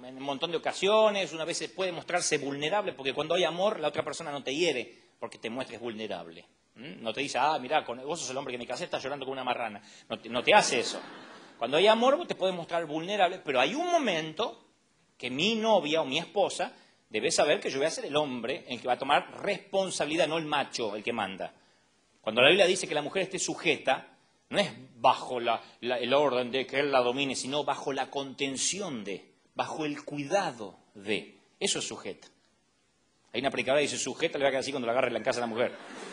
en un montón de ocasiones, una vez puede mostrarse vulnerable, porque cuando hay amor, la otra persona no te hiere porque te muestres vulnerable. No te dice, mirá, vos sos el hombre que me casé, estás llorando con una marrana. No te hace eso. Cuando hay amor, vos te puedes mostrar vulnerable, pero hay un momento que mi novia o mi esposa debe saber que yo voy a ser el hombre el que va a tomar responsabilidad, no el macho, el que manda. Cuando la Biblia dice que la mujer esté sujeta, no es bajo el orden de que él la domine, sino bajo la contención de, bajo el cuidado de. Eso es sujeta. Hay una predicadora que dice sujeta, le va a quedar así cuando la agarre en casa a la mujer.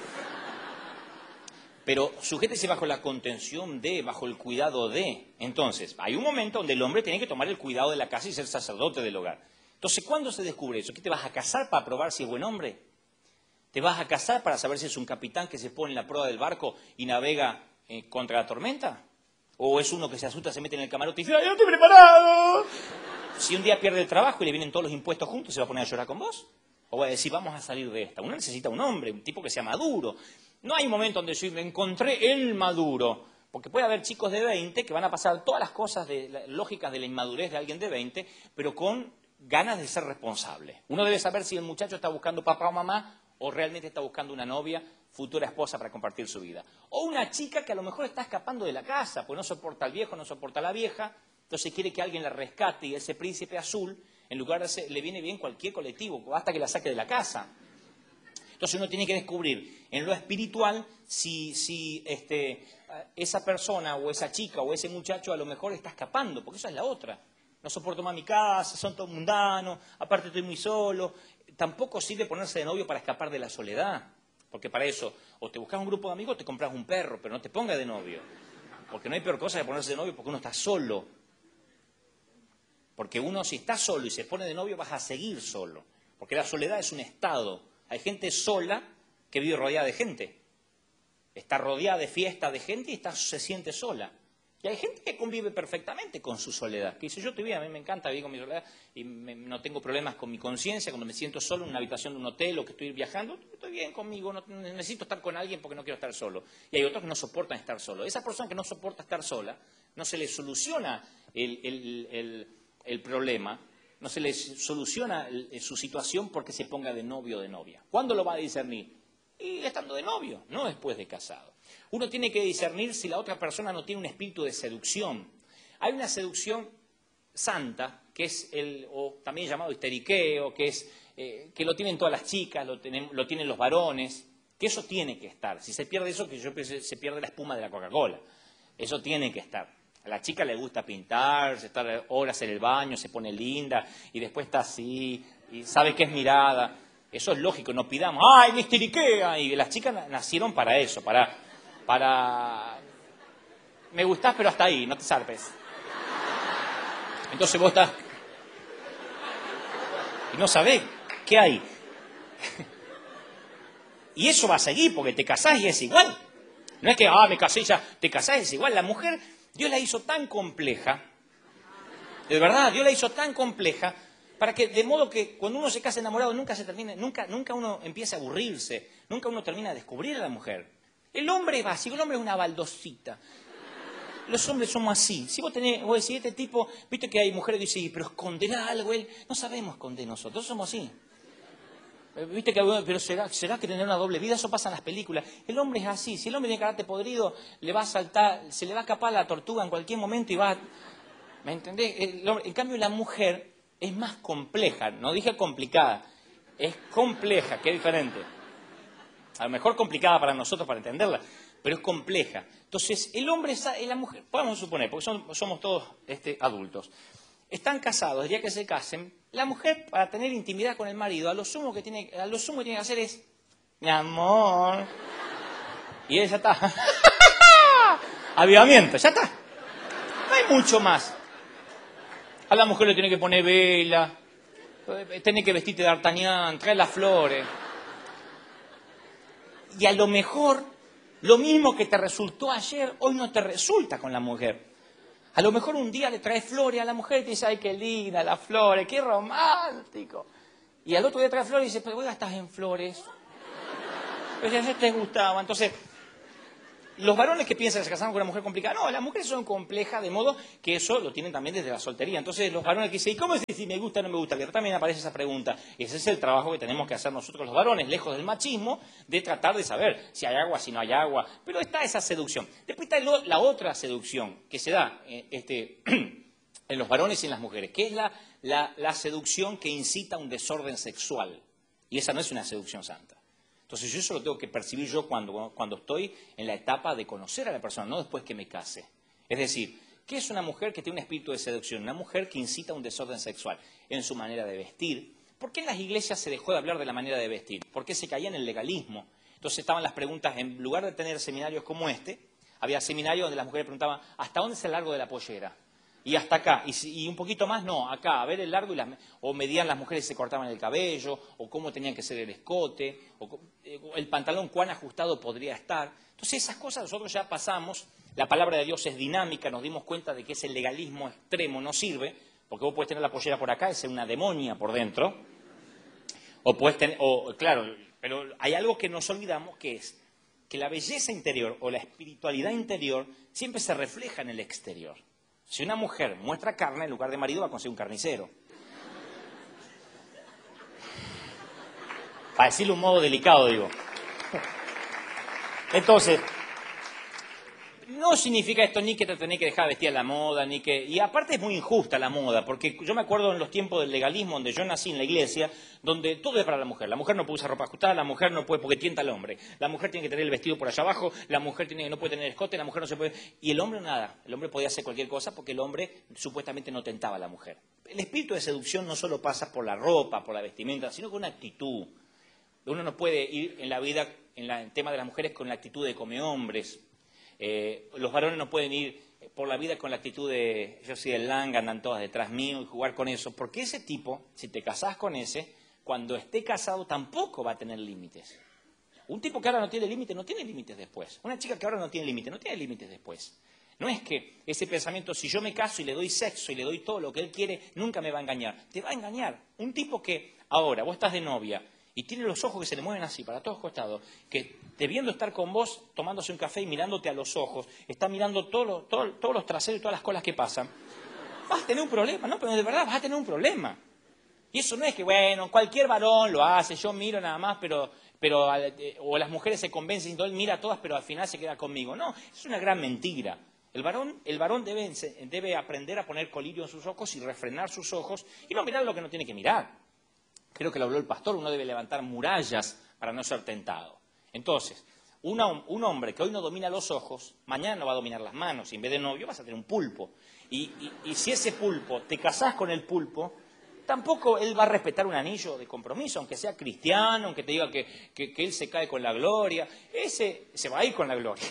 Pero sujétese bajo la contención de, bajo el cuidado de. Entonces, hay un momento donde el hombre tiene que tomar el cuidado de la casa y ser sacerdote del hogar. Entonces, ¿cuándo se descubre eso? ¿Qué te vas a casar para probar si es buen hombre? ¿Te vas a casar para saber si es un capitán que se pone en la proa del barco y navega contra la tormenta? ¿O es uno que se asusta, se mete en el camarote y dice, ¡ay, yo estoy preparado! Si un día pierde el trabajo y le vienen todos los impuestos juntos, ¿se va a poner a llorar con vos? O va a decir, vamos a salir de esta. Uno necesita un hombre, un tipo que sea maduro. No hay un momento donde yo encontré el maduro. Porque puede haber chicos de 20 que van a pasar todas las cosas lógicas de la inmadurez de alguien de 20, pero con ganas de ser responsable. Uno debe saber si el muchacho está buscando papá o mamá o realmente está buscando una novia, futura esposa para compartir su vida. O una chica que a lo mejor está escapando de la casa, pues no soporta al viejo, no soporta a la vieja, entonces quiere que alguien la rescate y ese príncipe azul, en lugar de le viene bien cualquier colectivo, basta que la saque de la casa. Entonces uno tiene que descubrir en lo espiritual si esa persona o esa chica o ese muchacho a lo mejor está escapando, porque esa es la otra. No soporto más mi casa, son todos mundanos, aparte estoy muy solo. Tampoco sirve ponerse de novio para escapar de la soledad, porque para eso o te buscas un grupo de amigos o te compras un perro, pero no te pongas de novio. Porque no hay peor cosa que ponerse de novio porque uno está solo. Porque uno si está solo y se pone de novio vas a seguir solo. Porque la soledad es un estado. Hay gente sola que vive rodeada de gente. Está rodeada de fiesta de gente y se siente sola. Y hay gente que convive perfectamente con su soledad. Que dice, yo estoy bien, a mí me encanta vivir con mi soledad y no tengo problemas con mi conciencia cuando me siento solo en una habitación de un hotel o que estoy viajando. Estoy bien conmigo, no necesito estar con alguien porque no quiero estar solo. Y hay otros que no soportan estar solos. Esa persona que no soporta estar sola, no se le soluciona el problema, no se le soluciona su situación porque se ponga de novio o de novia. ¿Cuándo lo va a discernir? Y estando de novio, no después de casado. Uno tiene que discernir si la otra persona no tiene un espíritu de seducción. Hay una seducción santa, que es o también llamado histeriqueo, que lo tienen todas las chicas, lo tienen los varones, que eso tiene que estar. Si se pierde eso, que yo pienso, se pierde la espuma de la Coca-Cola. Eso tiene que estar. A la chica le gusta pintar, estar horas en el baño, se pone linda y después está así y sabe que es mirada. Eso es lógico, no pidamos, ¡ay, me histeriquea! Y las chicas nacieron para eso, para... Me gustás, pero hasta ahí, no te zarpes. Entonces vos estás... Y no sabés qué hay. Y eso va a seguir, porque te casás y es igual. No es que, me casé y ya, te casás y es igual. La mujer, Dios la hizo tan compleja, de verdad, Dios la hizo tan compleja, para que, de modo que cuando uno se casa enamorado nunca uno empieza a aburrirse, nunca uno termina de descubrir a la mujer. El hombre es básico, el hombre es una baldosita. Los hombres somos así. Si vos decís, este tipo, viste que hay mujeres que dicen, pero esconderá algo él. No sabemos esconder nosotros, somos así. Viste que, pero ¿será que tener una doble vida? Eso pasa en las películas. El hombre es así. Si el hombre tiene carácter podrido, le va a saltar, se le va a escapar la tortuga en cualquier momento y va... ¿Me entendés? En cambio, la mujer es más compleja. No dije complicada. Es compleja, que es diferente. A lo mejor complicada para nosotros para entenderla, pero es compleja. Entonces, el hombre y la mujer, podemos suponer, porque somos todos adultos, están casados, el día que se casen, la mujer, para tener intimidad con el marido, a lo sumo que tiene que hacer es, mi amor, y él ya está. Avivamiento, ya está. No hay mucho más. A la mujer le tiene que poner vela, tiene que vestirte de D'Artagnan, traer las flores. Y a lo mejor, lo mismo que te resultó ayer, hoy no te resulta con la mujer. A lo mejor un día le traes flores a la mujer y te dice, ay, qué linda las flores, qué romántico. Y al otro día traes flores y dice, pero vos gastás en flores. Pero ya te gustaba. Entonces, los varones que piensan que se casaron con una mujer complicada, no, las mujeres son complejas, de modo que eso lo tienen también desde la soltería. Entonces los varones que dicen, ¿y cómo es si me gusta o no me gusta? Que también aparece esa pregunta. Ese es el trabajo que tenemos que hacer nosotros los varones, lejos del machismo, de tratar de saber si hay agua, si no hay agua. Pero está esa seducción. Después está la otra seducción que se da en los varones y en las mujeres, que es la seducción que incita a un desorden sexual. Y esa no es una seducción santa. Entonces yo eso lo tengo que percibir yo cuando estoy en la etapa de conocer a la persona, no después que me case. Es decir, ¿qué es una mujer que tiene un espíritu de seducción? Una mujer que incita a un desorden sexual en su manera de vestir. ¿Por qué en las iglesias se dejó de hablar de la manera de vestir? ¿Por qué se caía en el legalismo? Entonces estaban las preguntas, en lugar de tener seminarios como este, había seminarios donde las mujeres preguntaban, ¿hasta dónde es el largo de la pollera? Y hasta acá, y un poquito más, no, acá, a ver el largo, o medían las mujeres, se cortaban el cabello, o cómo tenían que ser el escote, o el pantalón, cuán ajustado podría estar. Entonces esas cosas nosotros ya pasamos, la palabra de Dios es dinámica, nos dimos cuenta de que ese legalismo extremo no sirve, porque vos podés tener la pollera por acá, es una demonia por dentro, claro, pero hay algo que nos olvidamos, que es que la belleza interior o la espiritualidad interior siempre se refleja en el exterior. Si una mujer muestra carne, en lugar de marido va a conseguir un carnicero. Para decirlo de un modo delicado, digo. Entonces, no significa esto ni que te tenés que dejar vestir a la moda, ni que... Y aparte es muy injusta la moda, porque yo me acuerdo en los tiempos del legalismo, donde yo nací en la iglesia, donde todo es para la mujer. La mujer no puede usar ropa ajustada, la mujer no puede porque tienta al hombre. La mujer tiene que tener el vestido por allá abajo, la mujer no puede tener escote, la mujer no se puede... Y el hombre nada, el hombre podía hacer cualquier cosa porque el hombre supuestamente no tentaba a la mujer. El espíritu de seducción no solo pasa por la ropa, por la vestimenta, sino con una actitud. Uno no puede ir en la vida, en el tema de las mujeres, con la actitud de come hombres. Los varones no pueden ir por la vida con la actitud de yo soy el langa, andan todas detrás mío y jugar con eso, porque ese tipo, si te casás con ese, cuando esté casado tampoco va a tener límites. Un tipo que ahora no tiene límites, no tiene límites después. Una chica que ahora no tiene límites, no tiene límites después. No es que ese pensamiento, si yo me caso y le doy sexo y le doy todo lo que él quiere, nunca me va a engañar. Te va a engañar. Un tipo que ahora, vos estás de novia, y tiene los ojos que se le mueven así, para todos costados, que debiendo estar con vos, tomándose un café y mirándote a los ojos, está mirando todos los traseros y todas las colas que pasan, vas a tener un problema, ¿no? Pero de verdad vas a tener un problema. Y eso no es que, bueno, cualquier varón lo hace, yo miro nada más, o las mujeres se convencen y él mira a todas, pero al final se queda conmigo. No, es una gran mentira. El varón debe aprender a poner colirio en sus ojos y refrenar sus ojos y no mirar lo que no tiene que mirar. Creo que lo habló el pastor, uno debe levantar murallas para no ser tentado. Entonces, un hombre que hoy no domina los ojos, mañana no va a dominar las manos. Y en vez de novio vas a tener un pulpo. Y si ese pulpo, te casás con el pulpo, tampoco él va a respetar un anillo de compromiso, aunque sea cristiano, aunque te diga que él se cae con la gloria. Ese se va a ir con la gloria.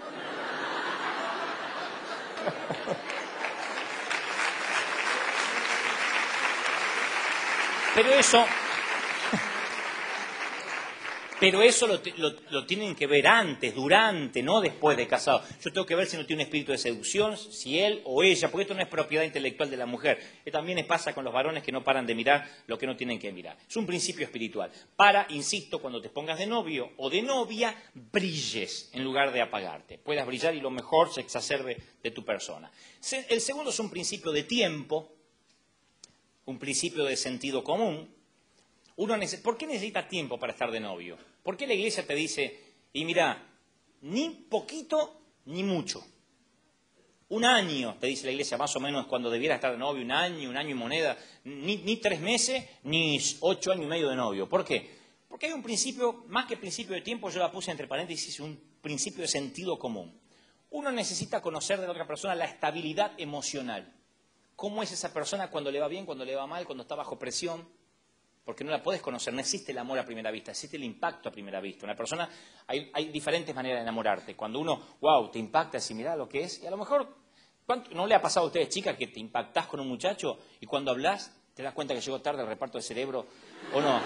Pero eso lo tienen que ver antes, durante, no después de casado. Yo tengo que ver si no tiene un espíritu de seducción, si él o ella, porque esto no es propiedad intelectual de la mujer. También pasa con los varones que no paran de mirar lo que no tienen que mirar. Es un principio espiritual. Insisto, cuando te pongas de novio o de novia, brilles en lugar de apagarte. Puedas brillar y lo mejor se exacerbe de tu persona. El segundo es un principio de tiempo, un principio de sentido común. ¿Por qué necesita tiempo para estar de novio? ¿Por qué la iglesia te dice, y mira, ni poquito ni mucho? Un año, te dice la iglesia, más o menos cuando debiera estar de novio, un año y moneda, ni 3 meses, ni 8 años y medio de novio. ¿Por qué? Porque hay un principio, más que principio de tiempo, yo la puse entre paréntesis, un principio de sentido común. Uno necesita conocer de la otra persona la estabilidad emocional. ¿Cómo es esa persona cuando le va bien, cuando le va mal, cuando está bajo presión? Porque no la puedes conocer, no existe el amor a primera vista, existe el impacto a primera vista. Una persona, hay diferentes maneras de enamorarte. Cuando uno, te impacta, así, mirá lo que es, y a lo mejor, ¿no le ha pasado a ustedes, chicas, que te impactás con un muchacho y cuando hablas te das cuenta que llegó tarde el reparto de cerebro, o no?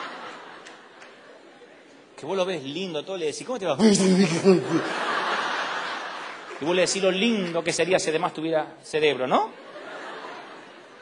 Que vos lo ves lindo, todo, le decís, ¿cómo te va? Y vos le decís lo lindo que sería si además tuviera cerebro, ¿no?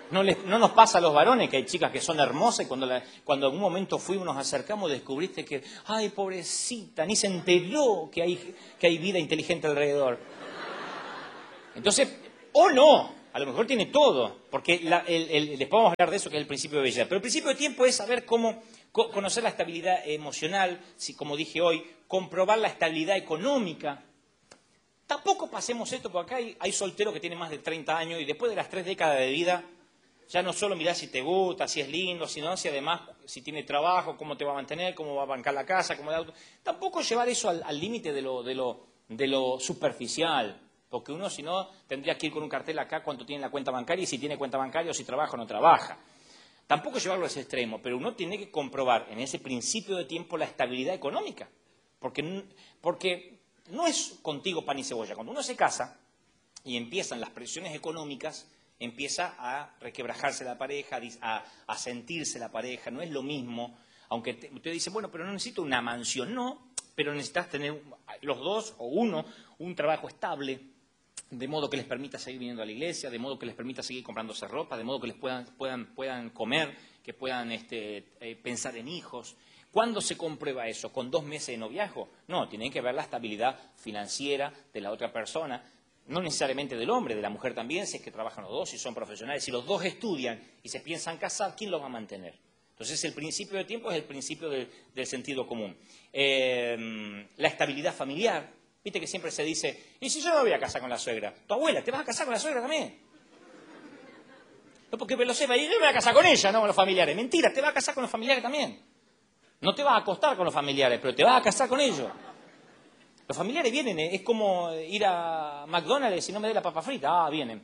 No nos pasa a los varones que hay chicas que son hermosas y cuando en un momento fuimos, nos acercamos, descubriste que, ay, pobrecita, ni se enteró que hay vida inteligente alrededor. Entonces, o no, a lo mejor tiene todo, porque después vamos a hablar de eso, que es el principio de belleza. Pero el principio de tiempo es saber cómo conocer la estabilidad emocional, como dije hoy, comprobar la estabilidad económica. Tampoco pasemos esto, porque acá hay solteros que tienen más de 30 años y después de las 3 décadas de vida, ya no solo mirás si te gusta, si es lindo, sino si además, si tiene trabajo, cómo te va a mantener, cómo va a bancar la casa, cómo el auto. Tampoco llevar eso al límite de lo superficial, porque uno si no tendría que ir con un cartel acá cuánto tiene la cuenta bancaria y si tiene cuenta bancaria o si trabaja o no trabaja. Tampoco llevarlo a ese extremo, pero uno tiene que comprobar en ese principio de tiempo la estabilidad económica, porque no es contigo pan y cebolla. Cuando uno se casa y empiezan las presiones económicas, empieza a requebrajarse la pareja, a sentirse la pareja. No es lo mismo, aunque usted dice, bueno, pero no necesito una mansión. No, pero necesitas tener los dos o uno, un trabajo estable, de modo que les permita seguir viniendo a la iglesia, de modo que les permita seguir comprándose ropa, de modo que les puedan comer, que puedan pensar en hijos. ¿Cuándo se comprueba eso? ¿Con 2 meses de noviazgo? No, tienen que ver la estabilidad financiera de la otra persona, no necesariamente del hombre, de la mujer también, si es que trabajan los dos, si son profesionales. Si los dos estudian y se piensan casar, ¿quién los va a mantener? Entonces, el principio de tiempo es el principio del sentido común. La estabilidad familiar. Viste que siempre se dice, ¿y si yo me voy a casar con la suegra? Tu abuela, ¿te vas a casar con la suegra también? No, porque me lo sepa, yo me voy a casar con ella, no con los familiares. Mentira, te vas a casar con los familiares también. No te vas a acostar con los familiares, pero te vas a casar con ellos. Los familiares vienen, es como ir a McDonald's y no me dé la papa frita. Ah, vienen.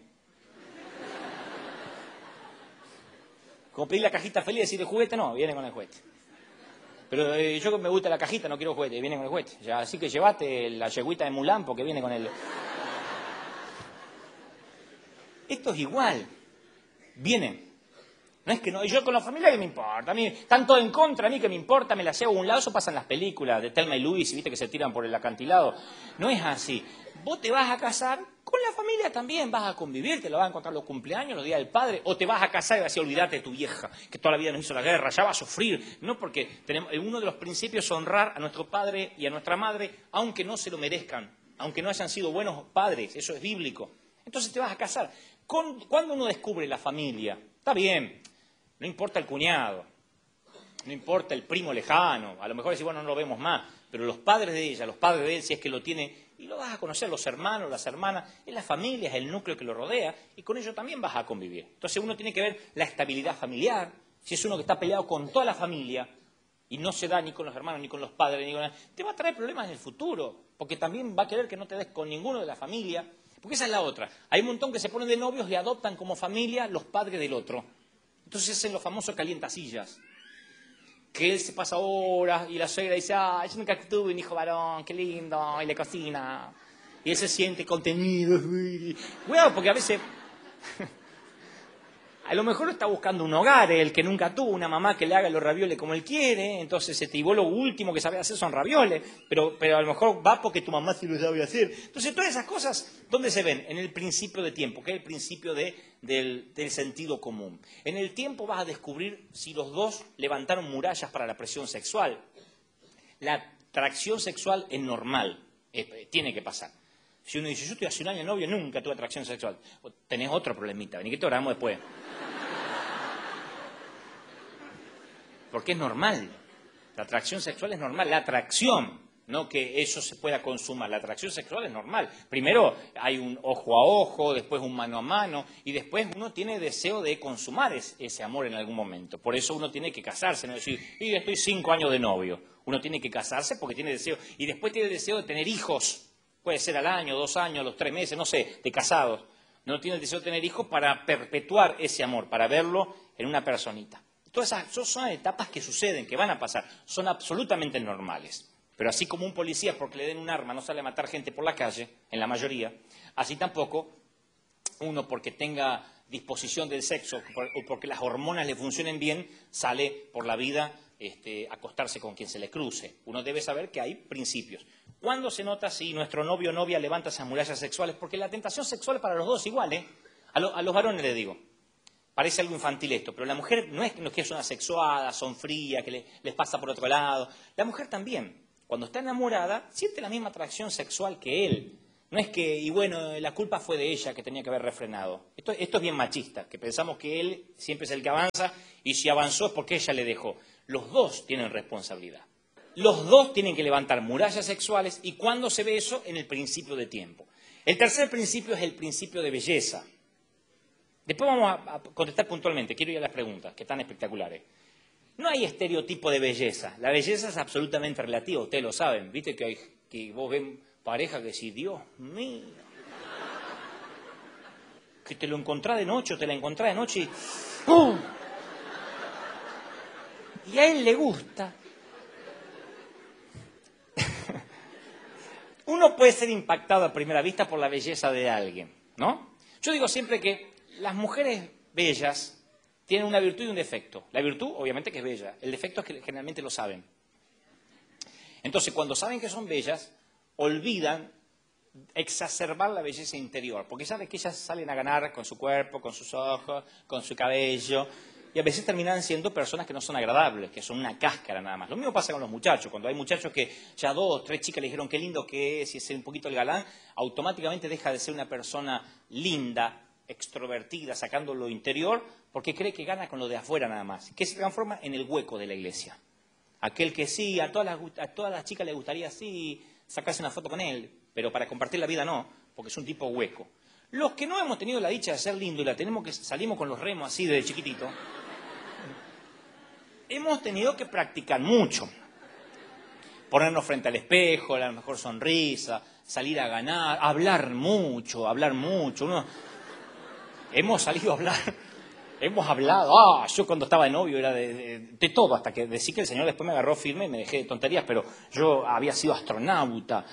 Como pedir la cajita feliz y decir, ¿el juguete? No, vienen con el juguete. Pero yo me gusta la cajita, no quiero juguete, viene con el juguete. Ya, así que llévate la yeguita de Mulan porque viene con el... Esto es igual. Vienen. No es que no, yo con los familiares me importa, a mí están todos en contra, a mí que me importa, me la llevo a un lado, eso pasa en las películas de Thelma y Louise, viste que se tiran por el acantilado. No es así. Vos te vas a casar, con la familia también vas a convivir, te lo vas a encontrar los cumpleaños, los días del padre, o te vas a casar y vas a decir, olvídate de tu vieja, que toda la vida nos hizo la guerra, ya va a sufrir. No, porque uno de los principios es honrar a nuestro padre y a nuestra madre, aunque no se lo merezcan, aunque no hayan sido buenos padres, eso es bíblico. Entonces te vas a casar. ¿Cuándo uno descubre la familia? Está bien. No importa el cuñado, no importa el primo lejano, a lo mejor decís, bueno, no lo vemos más, pero los padres de ella, los padres de él, si es que lo tiene, y lo vas a conocer, los hermanos, las hermanas, es la familia, es el núcleo que lo rodea, y con ello también vas a convivir. Entonces uno tiene que ver la estabilidad familiar, si es uno que está peleado con toda la familia, y no se da ni con los hermanos, ni con los padres, ni con... te va a traer problemas en el futuro, porque también va a querer que no te des con ninguno de la familia, porque esa es la otra. Hay un montón que se ponen de novios y adoptan como familia los padres del otro. Entonces hacen los famosos calientasillas, que él se pasa horas y la suegra dice, ah, yo nunca tuve un hijo varón, qué lindo, y le cocina. Y él se siente contenido. Cuidado, porque a veces, a lo mejor está buscando un hogar, el que nunca tuvo una mamá que le haga los ravioles como él quiere, entonces y vos lo último que sabe hacer son ravioles, pero a lo mejor va porque tu mamá sí lo sabe hacer. Entonces todas esas cosas, ¿dónde se ven? En el principio de tiempo, que es el principio del sentido común. En el tiempo vas a descubrir si los dos levantaron murallas para la presión sexual. La atracción sexual es normal, tiene que pasar. Si uno dice, yo estoy hace un año de novio, nunca tuve atracción sexual, tenés otro problemita, vení que te oramos después. Porque es normal. La atracción sexual es normal. La atracción, no que eso se pueda consumar. La atracción sexual es normal. Primero hay un ojo a ojo, después un mano a mano, y después uno tiene deseo de consumar ese amor en algún momento. Por eso uno tiene que casarse, no decir, y estoy 5 años de novio. Uno tiene que casarse porque tiene deseo. Y después tiene deseo de tener hijos. Puede ser al año, 2 años, a los 3 meses, no sé, de casados. No tiene el deseo de tener hijos para perpetuar ese amor, para verlo en una personita. Todas esas son etapas que suceden, que van a pasar, son absolutamente normales. Pero así como un policía, porque le den un arma, no sale a matar gente por la calle, en la mayoría, así tampoco uno, porque tenga disposición del sexo o porque las hormonas le funcionen bien, sale por la vida a acostarse con quien se le cruce. Uno debe saber que hay principios. ¿Cuándo se nota si nuestro novio o novia levanta esas murallas sexuales? Porque la tentación sexual es para los dos igual, ¿eh? A los varones les digo. Parece algo infantil esto, pero la mujer no es que son asexuadas, son frías, que les pasa por otro lado. La mujer también, cuando está enamorada, siente la misma atracción sexual que él. No es que, y bueno, la culpa fue de ella que tenía que haber refrenado. Esto es bien machista, que pensamos que él siempre es el que avanza y si avanzó es porque ella le dejó. Los dos tienen responsabilidad. Los dos tienen que levantar murallas sexuales y ¿cuándo se ve eso? En el principio de tiempo. El tercer principio es el principio de belleza. Después vamos a contestar puntualmente, quiero ir a las preguntas, que están espectaculares. No hay estereotipo de belleza, la belleza es absolutamente relativa, ustedes lo saben, viste que vos ven pareja que decís, Dios mío, que te lo encontrás de noche o te la encontrás de noche y ¡pum! Y a él le gusta. Uno puede ser impactado a primera vista por la belleza de alguien, ¿no? Yo digo siempre que las mujeres bellas tienen una virtud y un defecto. La virtud, obviamente, que es bella. El defecto es que generalmente lo saben. Entonces, cuando saben que son bellas, olvidan exacerbar la belleza interior. Porque saben que ellas salen a ganar con su cuerpo, con sus ojos, con su cabello. Y a veces terminan siendo personas que no son agradables, que son una cáscara nada más. Lo mismo pasa con los muchachos. Cuando hay muchachos que ya 2 o 3 chicas le dijeron qué lindo que es y es un poquito el galán, automáticamente deja de ser una persona linda, extrovertida, sacando lo interior, porque cree que gana con lo de afuera nada más, que se transforma en el hueco de la iglesia. Aquel que sí, a todas las chicas les gustaría sí sacarse una foto con él, pero para compartir la vida no, porque es un tipo hueco. Los que no hemos tenido la dicha de ser lindos y la tenemos que salimos con los remos así desde chiquitito, hemos tenido que practicar mucho. Ponernos frente al espejo, la mejor sonrisa, salir a ganar, hablar mucho. Hemos salido a hablar, hemos hablado. Yo cuando estaba de novio era de todo, hasta que decí que el Señor después me agarró firme y me dejé de tonterías, pero yo había sido astronauta,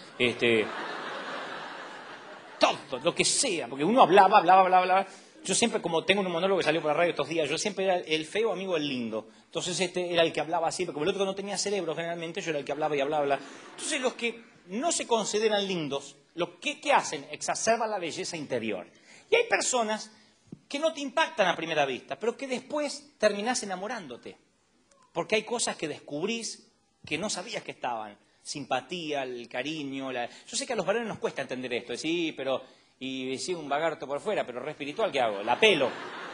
todo, lo que sea, porque uno hablaba. Yo siempre, como tengo un monólogo que salió por la radio estos días, yo siempre era el feo amigo del lindo. Entonces era el que hablaba siempre, como el otro que no tenía cerebro generalmente, yo era el que hablaba y hablaba. Entonces los que no se consideran lindos, ¿qué hacen? Exacerban la belleza interior. Y hay personas que no te impactan a primera vista, pero que después terminás enamorándote. Porque hay cosas que descubrís que no sabías que estaban. Simpatía, el cariño. Yo sé que a los varones nos cuesta entender esto. Sí, pero... Y sí, un vagarto por fuera, pero re espiritual, ¿qué hago? La pelo.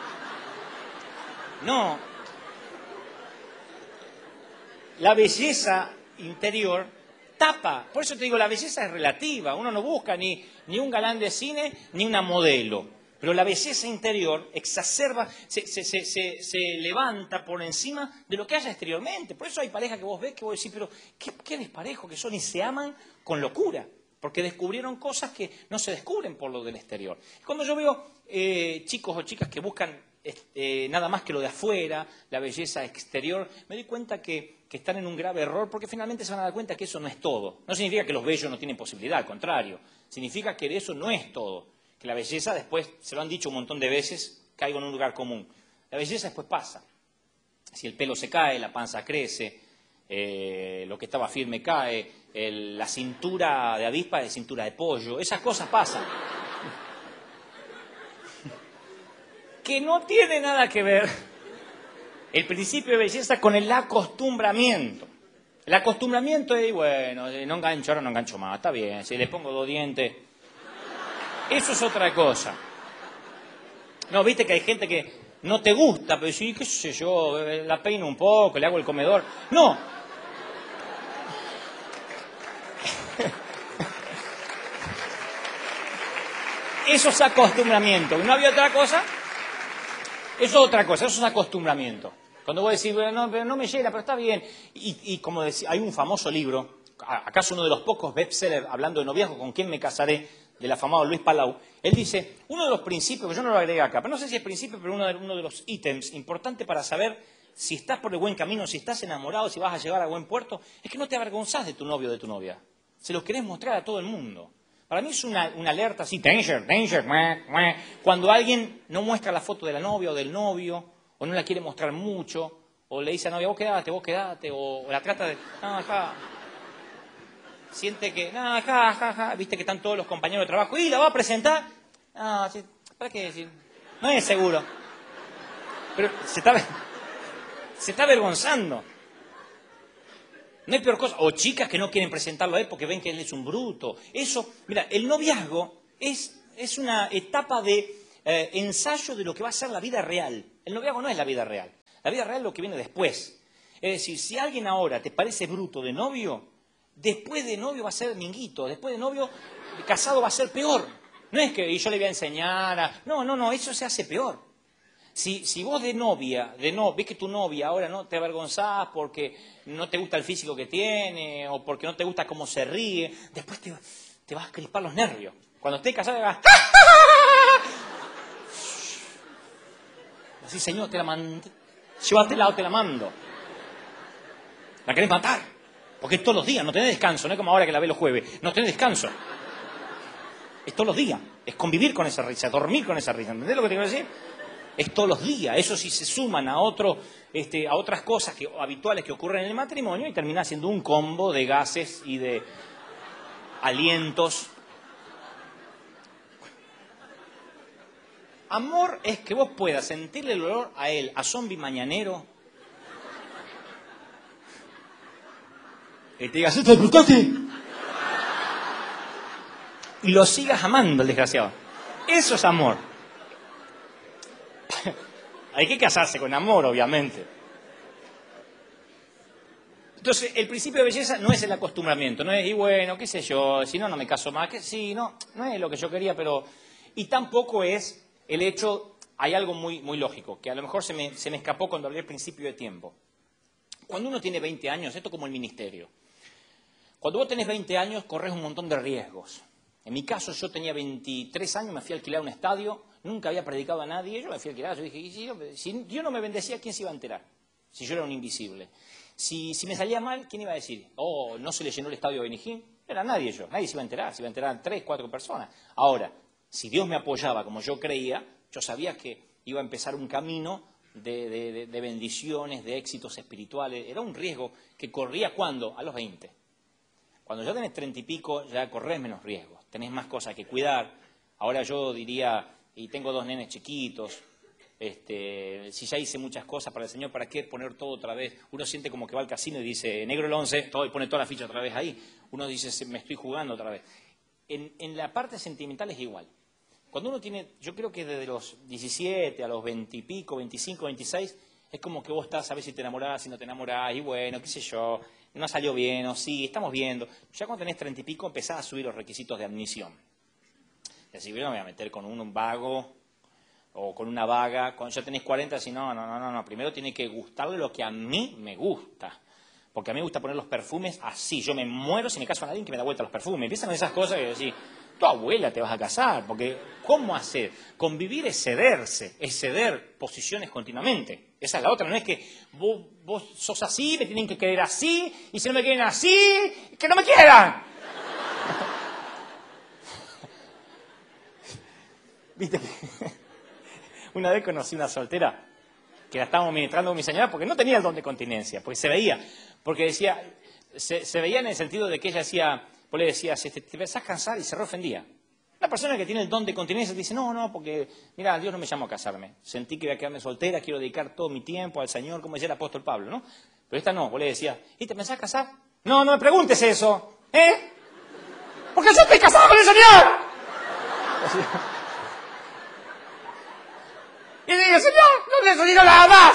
No. La belleza interior tapa. Por eso te digo, la belleza es relativa. Uno no busca ni un galán de cine, ni una modelo. Pero la belleza interior exacerba, se levanta por encima de lo que haya exteriormente. Por eso hay parejas que vos ves que vos decís, pero qué desparejo que son y se aman con locura. Porque descubrieron cosas que no se descubren por lo del exterior. Cuando yo veo chicos o chicas que buscan nada más que lo de afuera, la belleza exterior, me doy cuenta que están en un grave error porque finalmente se van a dar cuenta que eso no es todo. No significa que los bellos no tienen posibilidad, al contrario. Significa que eso no es todo. Que la belleza después, se lo han dicho un montón de veces, caigo en un lugar común. La belleza después pasa. Si el pelo se cae, la panza crece, lo que estaba firme cae, la cintura de avispa es cintura de pollo, esas cosas pasan. Que no tiene nada que ver el principio de belleza con el acostumbramiento. El acostumbramiento es, bueno, no engancho, ahora no engancho más, está bien, si le pongo 2 dientes, eso es otra cosa. No, viste que hay gente que no te gusta, pero sí, qué sé yo, la peino un poco, le hago el comedor. No. Eso es acostumbramiento. ¿No había otra cosa? Eso es otra cosa, eso es acostumbramiento. Cuando vos decís, bueno, no me llena, pero está bien. Y como decía, hay un famoso libro, acaso uno de los pocos bestsellers hablando de noviazgo, ¿con quién me casaré?, del afamado Luis Palau. Él dice, uno de los principios, que yo no lo agregué acá, pero no sé si es principio, pero uno de los ítems importantes para saber si estás por el buen camino, si estás enamorado, si vas a llegar a buen puerto, es que no te avergonzás de tu novio o de tu novia. Se los querés mostrar a todo el mundo. Para mí es una alerta así, danger, cuando alguien no muestra la foto de la novia o del novio, o no la quiere mostrar mucho, o le dice a la novia, vos quedate, o la trata de, no, acá, siente que, no, acá, viste que están todos los compañeros de trabajo, y la va a presentar, no, ¿para qué decir? No es seguro. Pero se está avergonzando. No hay peor cosa. O chicas que no quieren presentarlo a él porque ven que él es un bruto. Eso, mira, el noviazgo es una etapa de ensayo de lo que va a ser la vida real. El noviazgo no es la vida real. La vida real es lo que viene después. Es decir, si alguien ahora te parece bruto de novio, después de novio va a ser minguito. Después de novio, casado va a ser peor. No es que yo le voy a enseñar a... No, eso se hace peor. Si vos de novia, ves que tu novia ahora no te avergonzás porque no te gusta el físico que tiene o porque no te gusta cómo se ríe, después te vas a crispar los nervios. Cuando estés casado, vas... Así, señor, te la mando. Llévatela o te la mando. La querés matar. Porque es todos los días, no tenés descanso. No es como ahora que la ves los jueves. No tenés descanso. Es todos los días. Es convivir con esa risa, dormir con esa risa. ¿Entendés lo que te quiero decir? Es todos los días. Eso sí se suman a otras cosas habituales que ocurren en el matrimonio y termina siendo un combo de gases y de alientos. Amor es que vos puedas sentirle el olor a él, a zombie mañanero, y te digas, ¿te disfrutaste? Y lo sigas amando, el desgraciado. Eso es amor. Hay que casarse con amor, obviamente. Entonces, el principio de belleza no es el acostumbramiento, no es, y bueno, qué sé yo, si no, no me caso más, que sí, no es lo que yo quería, pero... Y tampoco es el hecho, hay algo muy, muy lógico, que a lo mejor se me escapó cuando hablé al principio de tiempo. Cuando uno tiene 20 años, esto como el ministerio, cuando vos tenés 20 años, corres un montón de riesgos. En mi caso, yo tenía 23 años, me fui a alquilar un estadio, nunca había predicado a nadie, yo me fui a alquilar, yo dije, y si yo no me bendecía, ¿quién se iba a enterar? Si yo era un invisible. Si me salía mal, ¿quién iba a decir? Oh, no se le llenó el estadio a Benijín. Era nadie se iba a enterar, se iba a enterar 3, 4 personas. Ahora, si Dios me apoyaba como yo creía, yo sabía que iba a empezar un camino de bendiciones, de éxitos espirituales. Era un riesgo que corría, ¿cuándo? A los 20. Cuando ya tenés 30 y pico, ya corres menos riesgos, tenés más cosas que cuidar. Ahora yo diría, y tengo 2 nenes chiquitos, si ya hice muchas cosas para el Señor, ¿para qué poner todo otra vez? Uno siente como que va al casino y dice, negro el 11, todo, y pone toda la ficha otra vez ahí. Uno dice, me estoy jugando otra vez. En la parte sentimental es igual. Cuando uno tiene, yo creo que desde los 17 a los 20 y pico, 25, 26, es como que vos estás a ver si te enamorás, si no te enamorás, y bueno, qué sé yo, no salió bien, o sí, estamos viendo. Ya cuando tenés 30 y pico empezás a subir los requisitos de admisión. Es decir, yo no me voy a meter con un vago o con una vaga. Cuando ya tenés 40, decís, no, primero tiene que gustarle lo que a mí me gusta. Porque a mí me gusta poner los perfumes así. Yo me muero si me caso con alguien que me da vuelta los perfumes. Empiezan esas cosas que decís, tu abuela te vas a casar. Porque, ¿cómo hacer? Convivir es cederse, es ceder posiciones continuamente. Esa es la otra. No es que vos sos así, me tienen que querer así, y si no me quieren así, ¡que no me quieran! ¿Viste? Una vez conocí una soltera que la estábamos ministrando con mi señora porque no tenía el don de continencia, porque se veía, porque decía, se veía en el sentido de que ella decía, vos le decías, te empezás a cansar y se reofendía. Una persona que tiene el don de continencia dice, no, porque, mira, Dios no me llamó a casarme, sentí que iba a quedarme soltera, quiero dedicar todo mi tiempo al Señor, como decía el apóstol Pablo, ¿no? Pero esta no, vos le decías, ¿y te pensás casar? No me preguntes eso, ¿eh? Porque yo estoy casado con el Señor. Y digo, Señor, no necesito nada más.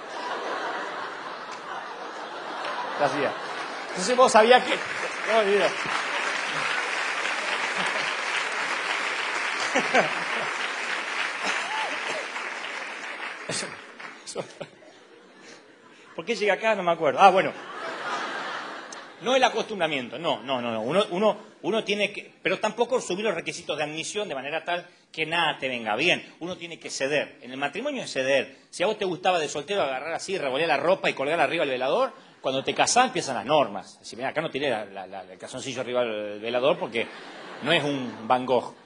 Gracias. Entonces vos sabías que... No, mira. ¿Por qué llegué acá? No me acuerdo. Ah, bueno. No el acostumbramiento, no. Uno tiene que... Pero tampoco subir los requisitos de admisión de manera tal que nada te venga bien. Uno tiene que ceder. En el matrimonio es ceder. Si a vos te gustaba de soltero agarrar así, revolear la ropa y colgar arriba el velador, cuando te casás empiezan las normas. Si mira, acá no tiré el calzoncillo arriba del velador porque no es un Van Gogh.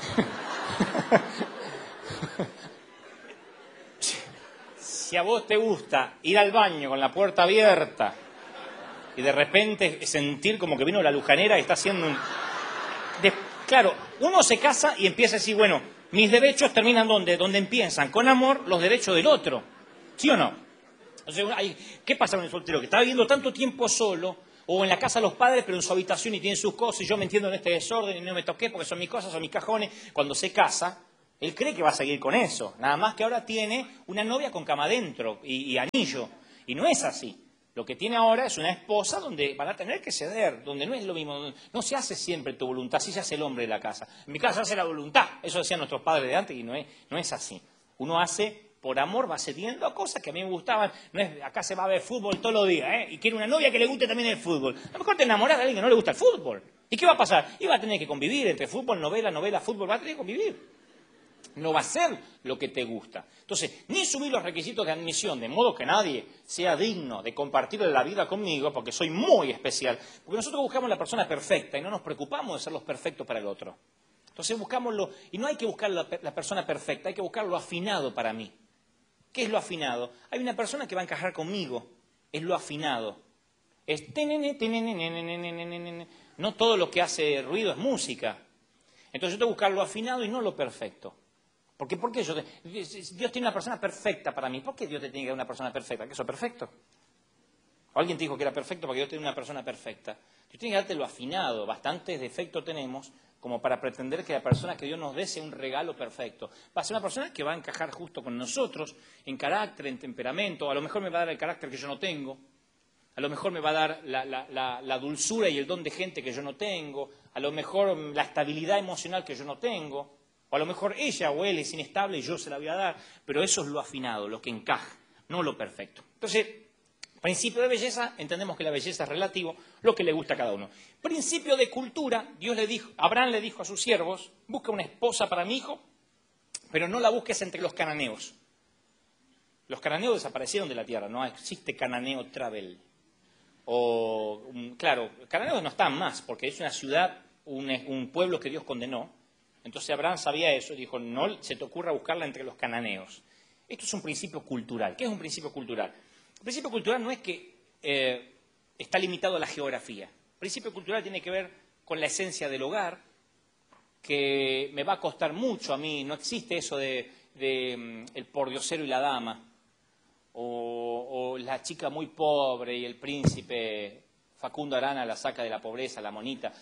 Si a vos te gusta ir al baño con la puerta abierta y de repente sentir como que vino la lujanera y está haciendo un... Claro, uno se casa y empieza a decir, bueno, mis derechos terminan ¿dónde? Donde empiezan, con amor, los derechos del otro. ¿Sí o no? Entonces, ¿qué pasa con el soltero? Que está viviendo tanto tiempo solo, o en la casa de los padres, pero en su habitación y tiene sus cosas, y yo me entiendo en este desorden y no me toqué porque son mis cosas, son mis cajones. Cuando se casa, él cree que va a seguir con eso. Nada más que ahora tiene una novia con cama adentro y anillo. Y no es así. Lo que tiene ahora es una esposa donde van a tener que ceder, donde no es lo mismo. No se hace siempre tu voluntad, así se hace el hombre de la casa. En mi casa se hace la voluntad. Eso decían nuestros padres de antes y no es así. Uno hace por amor, va cediendo a cosas que a mí me gustaban. No es, acá se va a ver fútbol todos los días, ¿eh? Y quiere una novia que le guste también el fútbol. A lo mejor te enamoras de alguien que no le gusta el fútbol. ¿Y qué va a pasar? Y va a tener que convivir entre fútbol, novela, fútbol, va a tener que convivir. No va a ser lo que te gusta. Entonces, ni subir los requisitos de admisión, de modo que nadie sea digno de compartir la vida conmigo, porque soy muy especial. Porque nosotros buscamos la persona perfecta y no nos preocupamos de ser los perfectos para el otro. Entonces buscamos y no hay que buscar la persona perfecta, hay que buscar lo afinado para mí. ¿Qué es lo afinado? Hay una persona que va a encajar conmigo, es lo afinado. Es no todo lo que hace ruido es música. Entonces yo tengo que buscar lo afinado y no lo perfecto. Porque ¿por qué Dios tiene una persona perfecta para mí? ¿Por qué Dios te tiene que dar una persona perfecta? ¿Que eso es perfecto? ¿O alguien te dijo que era perfecto porque Dios tiene una persona perfecta? Dios tiene que darte lo afinado. Bastantes defectos tenemos como para pretender que la persona que Dios nos dé sea un regalo perfecto. Va a ser una persona que va a encajar justo con nosotros en carácter, en temperamento. A lo mejor me va a dar el carácter que yo no tengo. A lo mejor me va a dar la dulzura y el don de gente que yo no tengo. A lo mejor la estabilidad emocional que yo no tengo. O a lo mejor ella o él es inestable y yo se la voy a dar. Pero eso es lo afinado, lo que encaja, no lo perfecto. Entonces, principio de belleza, entendemos que la belleza es relativo, lo que le gusta a cada uno. Principio de cultura, Abraham le dijo a sus siervos, busca una esposa para mi hijo, pero no la busques entre los cananeos. Los cananeos desaparecieron de la tierra, no existe cananeo travel. Claro, cananeos no están más, porque es una ciudad, un pueblo que Dios condenó. Entonces Abraham sabía eso y dijo, no se te ocurra buscarla entre los cananeos. Esto es un principio cultural. ¿Qué es un principio cultural? El principio cultural no es que está limitado a la geografía. El principio cultural tiene que ver con la esencia del hogar, que me va a costar mucho a mí. No existe eso de el pordiosero y la dama, o la chica muy pobre y el príncipe Facundo Arana la saca de la pobreza, la monita.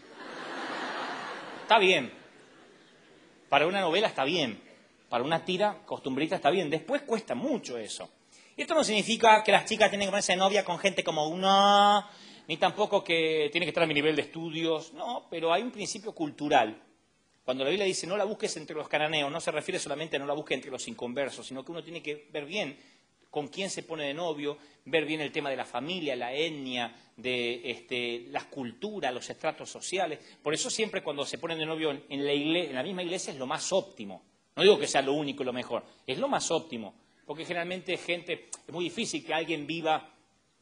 Está bien. Para una novela está bien. Para una tira costumbrista está bien. Después cuesta mucho eso. Y esto no significa que las chicas tienen que ponerse de novia con gente como uno, ni tampoco que tiene que estar a mi nivel de estudios. No, pero hay un principio cultural. Cuando la Biblia dice no la busques entre los cananeos, no se refiere solamente a no la busques entre los inconversos, sino que uno tiene que ver bien con quién se pone de novio, ver bien el tema de la familia, la etnia, de las culturas, los estratos sociales. Por eso siempre cuando se ponen de novio en la misma iglesia es lo más óptimo. No digo que sea lo único y lo mejor, es lo más óptimo. Porque generalmente es muy difícil que alguien viva,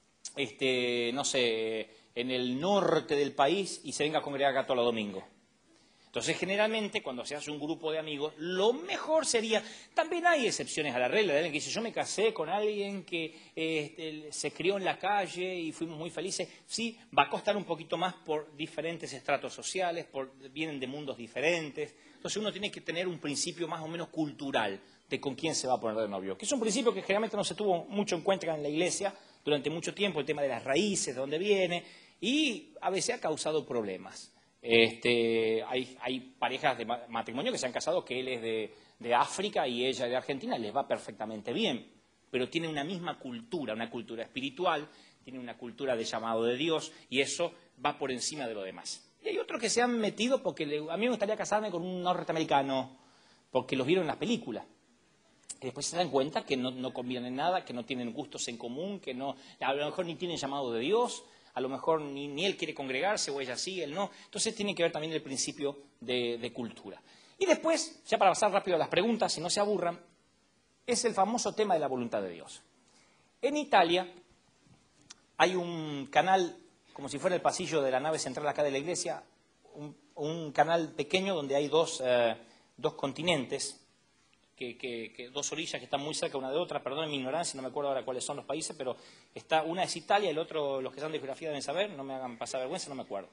no sé, en el norte del país y se venga a congregar acá todos los domingos. Entonces, generalmente, cuando se hace un grupo de amigos, lo mejor sería, también hay excepciones a la regla, de alguien que dice, yo me casé con alguien que se crió en la calle y fuimos muy felices. Sí, va a costar un poquito más por diferentes estratos sociales, vienen de mundos diferentes. Entonces, uno tiene que tener un principio más o menos cultural de con quién se va a poner de novio, que es un principio que generalmente no se tuvo mucho en cuenta en la iglesia durante mucho tiempo, el tema de las raíces, de dónde viene, y a veces ha causado problemas. Hay parejas de matrimonio que se han casado que él es de África y ella de Argentina, les va perfectamente bien, pero tienen una misma cultura, una cultura espiritual, tienen una cultura de llamado de Dios y eso va por encima de lo demás. Y hay otros que se han metido porque a mí me gustaría casarme con un norteamericano, porque los vieron en las películas. Y después se dan cuenta que no convienen en nada, que no tienen gustos en común, que a lo mejor ni tienen llamado de Dios. A lo mejor ni él quiere congregarse o ella sí, él no. Entonces tiene que ver también el principio de cultura. Y después, ya para pasar rápido a las preguntas, si no se aburran, es el famoso tema de la voluntad de Dios. En Italia hay un canal, como si fuera el pasillo de la nave central acá de la iglesia, un canal pequeño donde hay dos continentes, dos orillas que están muy cerca una de otra, perdonen mi ignorancia, no me acuerdo ahora cuáles son los países, pero una es Italia, el otro, los que saben de geografía deben saber, no me hagan pasar vergüenza, no me acuerdo.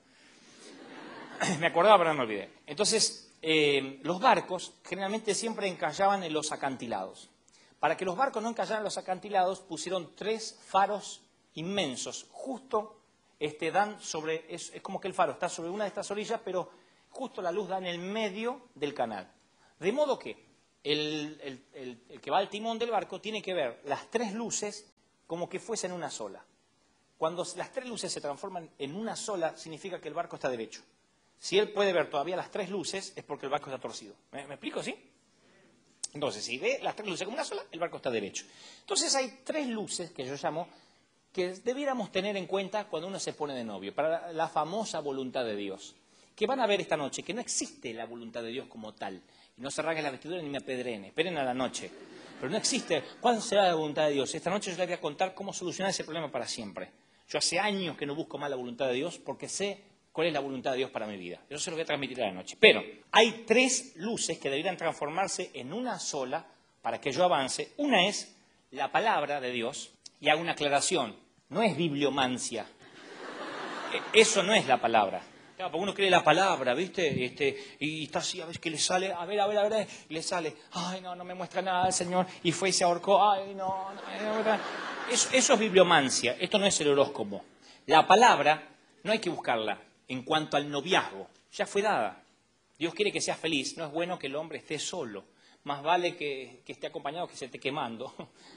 Me acordaba, pero no me olvidé. Entonces, los barcos generalmente siempre encallaban en los acantilados. Para que los barcos no encallaran en los acantilados, pusieron 3 faros inmensos, justo dan sobre, es como que el faro está sobre una de estas orillas, pero justo la luz da en el medio del canal. De modo que el que va al timón del barco tiene que ver las 3 luces como que fuesen una sola. Cuando las 3 luces se transforman en una sola, significa que el barco está derecho. Si él puede ver todavía las 3 luces, es porque el barco está torcido. ¿Me explico, sí? Entonces, si ve las 3 luces como una sola, el barco está derecho. Entonces hay 3 luces que yo llamo que debiéramos tener en cuenta cuando uno se pone de novio, para la famosa voluntad de Dios. Que van a ver esta noche que no existe la voluntad de Dios como tal. Y no se rasguen la vestidura ni me apedreen, esperen a la noche. Pero no existe. ¿Cuál será la voluntad de Dios? Esta noche yo les voy a contar cómo solucionar ese problema para siempre. Yo hace años que no busco más la voluntad de Dios porque sé cuál es la voluntad de Dios para mi vida. Yo se lo voy a transmitir a la noche. Pero hay 3 luces que deberían transformarse en una sola para que yo avance. Una es la palabra de Dios. Y hago una aclaración. No es bibliomancia. Eso no es la palabra. Claro, porque uno cree la palabra, ¿viste? Y está así, a ver qué le sale, a ver, y le sale, ay, no me muestra nada el Señor, y fue y se ahorcó, ay, no. Eso es bibliomancia, esto no es el horóscopo. La palabra no hay que buscarla en cuanto al noviazgo, ya fue dada. Dios quiere que seas feliz, no es bueno que el hombre esté solo, más vale que esté acompañado que se esté quemando.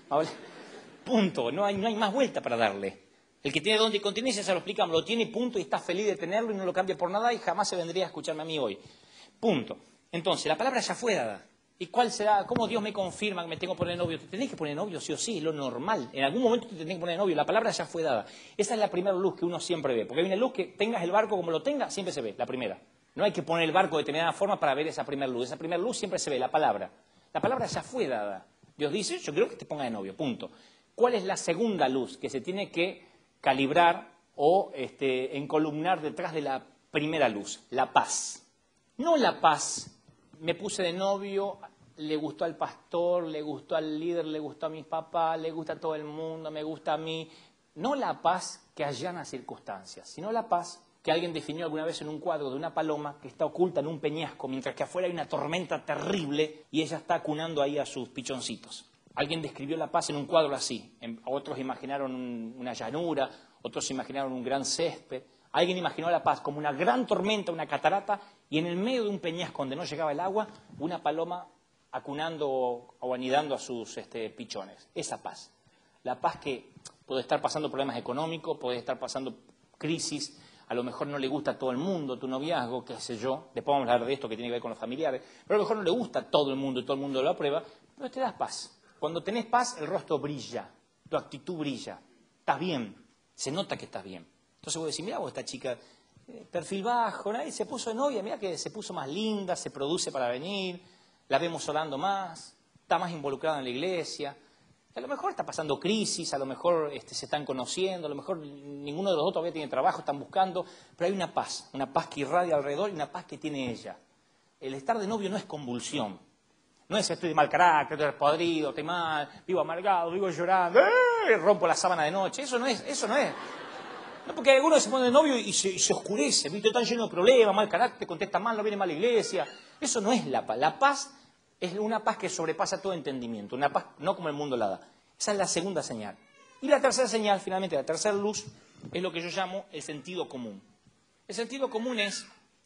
Punto, no hay más vuelta para darle. El que tiene don de continencia, se lo explicamos, lo tiene, punto, y está feliz de tenerlo y no lo cambia por nada y jamás se vendría a escucharme a mí hoy. Punto. Entonces, la palabra ya fue dada. ¿Y cuál será? ¿Cómo Dios me confirma que me tengo que poner novio? Te tenés que poner novio sí o sí, es lo normal. En algún momento te tenés que poner novio, la palabra ya fue dada. Esa es la primera luz que uno siempre ve. Porque hay una luz que tengas el barco como lo tengas, siempre se ve, la primera. No hay que poner el barco de determinada forma para ver esa primera luz. Esa primera luz siempre se ve, la palabra. La palabra ya fue dada. Dios dice, yo quiero que te ponga de novio, punto. ¿Cuál es la segunda luz que se tiene que calibrar o encolumnar detrás de la primera luz? La paz. No la paz, me puse de novio, le gustó al pastor, le gustó al líder, le gustó a mis papás, le gusta a todo el mundo, me gusta a mí. No la paz que allana circunstancias, sino la paz que alguien definió alguna vez en un cuadro de una paloma que está oculta en un peñasco, mientras que afuera hay una tormenta terrible y ella está acunando ahí a sus pichoncitos. Alguien describió la paz en un cuadro así. Otros imaginaron una llanura, otros imaginaron un gran césped. Alguien imaginó la paz como una gran tormenta, una catarata, y en el medio de un peñasco donde no llegaba el agua, una paloma acunando o anidando a sus pichones. Esa paz. La paz que puede estar pasando problemas económicos, puede estar pasando crisis, a lo mejor no le gusta a todo el mundo tu noviazgo, qué sé yo. Después vamos a hablar de esto que tiene que ver con los familiares. Pero a lo mejor no le gusta a todo el mundo y todo el mundo lo aprueba, pero te das paz. Cuando tenés paz, el rostro brilla, tu actitud brilla, estás bien, se nota que estás bien. Entonces vos decís, mirá vos esta chica, perfil bajo, nadie se puso de novia, mirá que se puso más linda, se produce para venir, la vemos orando más, está más involucrada en la iglesia. A lo mejor está pasando crisis, a lo mejor se están conociendo, a lo mejor ninguno de los dos todavía tiene trabajo, están buscando, pero hay una paz que irradia alrededor y una paz que tiene ella. El estar de novio no es convulsión. No es estoy de mal carácter, estoy podrido, estoy mal, vivo amargado, vivo llorando, rompo la sábana de noche. Eso no es. No, porque algunos se ponen de novio y se oscurece, ¿viste? Están llenos de problemas, mal carácter, contesta mal, no viene mal a la iglesia. Eso no es la paz. La paz es una paz que sobrepasa todo entendimiento, una paz no como el mundo la da. Esa es la segunda señal. Y la tercera señal, finalmente, la tercera luz, es lo que yo llamo el sentido común. El sentido común es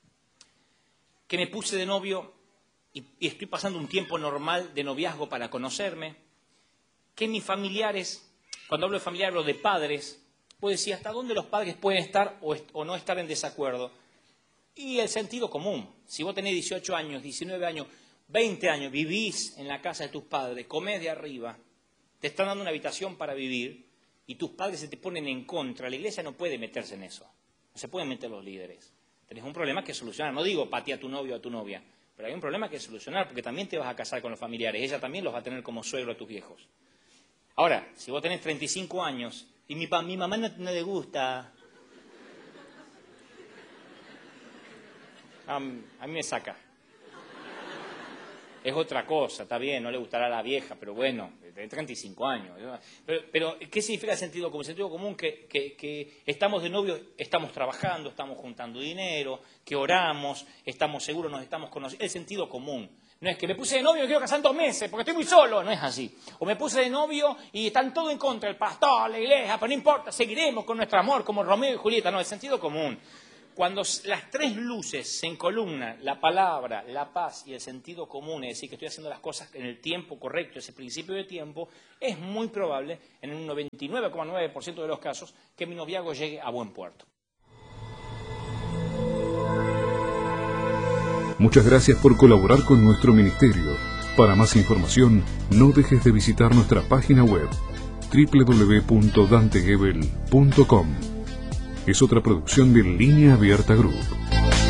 que me puse de novio y estoy pasando un tiempo normal de noviazgo para conocerme, que mis familiares, cuando hablo de familiares, hablo de padres, puedo decir hasta dónde los padres pueden estar o no estar en desacuerdo. Y el sentido común, si vos tenés 18 años, 19 años, 20 años, vivís en la casa de tus padres, comés de arriba, te están dando una habitación para vivir y tus padres se te ponen en contra, la iglesia no puede meterse en eso, no se pueden meter los líderes. Tenés un problema que solucionar, no digo patea a tu novio o a tu novia, pero hay un problema que solucionar porque también te vas a casar con los familiares, ella también los va a tener como suegro a tus viejos. Ahora, si vos tenés 35 años y mi mamá no le gusta, a mí me saca. Es otra cosa, está bien, no le gustará a la vieja, pero bueno, de 35 años. Pero ¿qué significa el sentido común? El sentido común que estamos de novio, estamos trabajando, estamos juntando dinero, que oramos, estamos seguros, nos estamos conociendo. El sentido común. No es que me puse de novio y me quiero casar en 2 meses porque estoy muy solo. No es así. O me puse de novio y están todo en contra, el pastor, la iglesia, pero no importa, seguiremos con nuestro amor como Romeo y Julieta. No, es sentido común. Cuando las 3 luces se encolumnan, la palabra, la paz y el sentido común, es decir, que estoy haciendo las cosas en el tiempo correcto, ese principio de tiempo, es muy probable, en un 99,9% de los casos, que mi noviazgo llegue a buen puerto. Muchas gracias por colaborar con nuestro ministerio. Para más información, no dejes de visitar nuestra página web www.dantegebel.com. Es otra producción de Línea Abierta Group.